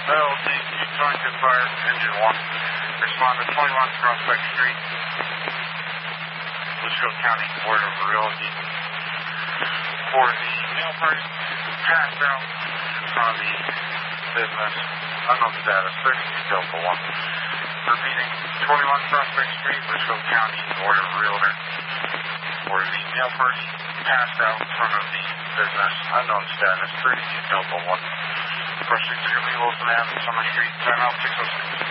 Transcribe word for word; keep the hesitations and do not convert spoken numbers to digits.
L D two twenty-two Fire, Engine one. Respond to twenty-one Prospect Street, Litchfield County, Board of Realty. For the mail party, passed out in front of the business, unknown status, thirty-two Delta one. Repeating, twenty-one Prospect Street, Litchfield County, Board of Realtor. For the mail party, passed out in front of the business, unknown status, thirty-two Delta one. Approaching Scooby Wilson Avenue, Summer Street, timeout six oh six.